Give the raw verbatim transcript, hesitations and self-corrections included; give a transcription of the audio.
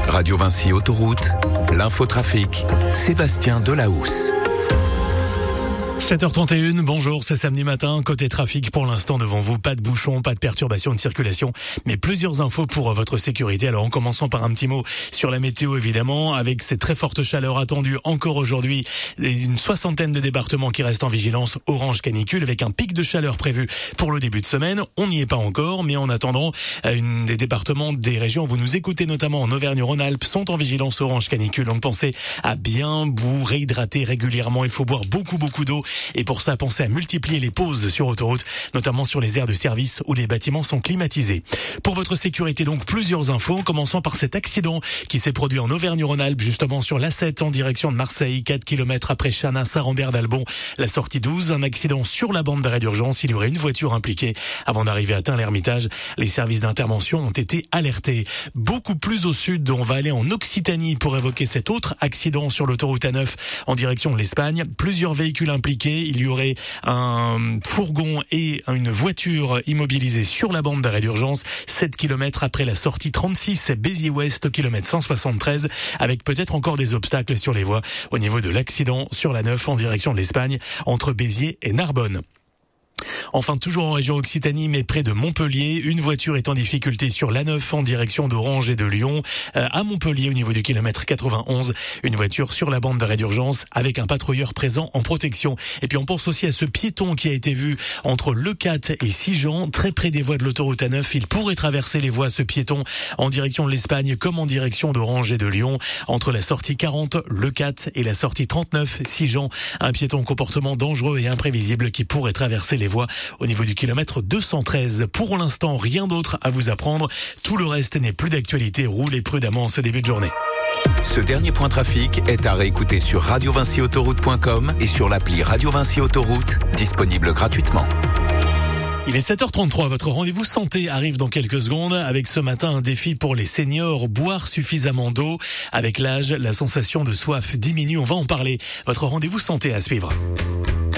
Radio Vinci Autoroute, l'infotrafic, Sébastien Delahousse. sept heures trente et une, bonjour, c'est samedi matin, côté trafic pour l'instant devant vous, pas de bouchons, pas de perturbations de circulation, mais plusieurs infos pour votre sécurité. Alors en commençant par un petit mot sur la météo évidemment, avec ces très fortes chaleurs attendues encore aujourd'hui, une soixantaine de départements qui restent en vigilance orange canicule avec un pic de chaleur prévu pour le début de semaine. On n'y est pas encore, mais en attendant, une des départements, des régions, vous nous écoutez notamment en Auvergne-Rhône-Alpes, sont en vigilance orange canicule. Donc pensez à bien vous réhydrater régulièrement, il faut boire beaucoup beaucoup d'eau. Et pour ça, pensez à multiplier les pauses sur autoroute, notamment sur les aires de service où les bâtiments sont climatisés. Pour votre sécurité, donc, plusieurs infos, commençant par cet accident qui s'est produit en Auvergne-Rhône-Alpes, justement sur l'A sept en direction de Marseille, quatre kilomètres après Chana, Saint-Rambert-d'Albon, la sortie douze, un accident sur la bande d'arrêt d'urgence. Il y aurait une voiture impliquée. Avant d'arriver à Tain-l'Hermitage, les services d'intervention ont été alertés. Beaucoup plus au sud, on va aller en Occitanie pour évoquer cet autre accident sur l'autoroute A neuf en direction de l'Espagne. Plusieurs véhicules impliqués. Il y aurait un fourgon et une voiture immobilisée sur la bande d'arrêt d'urgence, sept kilomètres après la sortie trente-six Béziers-Ouest au kilomètre cent soixante-treize, avec peut-être encore des obstacles sur les voies au niveau de l'accident sur la neuf en direction de l'Espagne entre Béziers et Narbonne. Enfin, toujours en région Occitanie, mais près de Montpellier, une voiture est en difficulté sur l'A neuf en direction d'Orange et de Lyon. Euh, à Montpellier, au niveau du kilomètre quatre-vingt-onze, une voiture sur la bande d'arrêt d'urgence avec un patrouilleur présent en protection. Et puis on pense aussi à ce piéton qui a été vu entre Leucate et Sigean, très près des voies de l'autoroute A neuf. Il pourrait traverser les voies, ce piéton, en direction de l'Espagne comme en direction d'Orange et de Lyon, entre la sortie quarante Leucate et la sortie trente-neuf Sigean. Un piéton au comportement dangereux et imprévisible qui pourrait traverser les voies au niveau du kilomètre deux cent treize. Pour l'instant, rien d'autre à vous apprendre. Tout le reste n'est plus d'actualité. Roulez prudemment en ce début de journée. Ce dernier point trafic est à réécouter sur radio vinci autoroute point com et sur l'appli Radio Vinci Autoroute, disponible gratuitement. Il est sept heures trente-trois, votre rendez-vous santé arrive dans quelques secondes avec ce matin un défi pour les seniors, boire suffisamment d'eau. Avec l'âge, la sensation de soif diminue, on va en parler. Votre rendez-vous santé à suivre.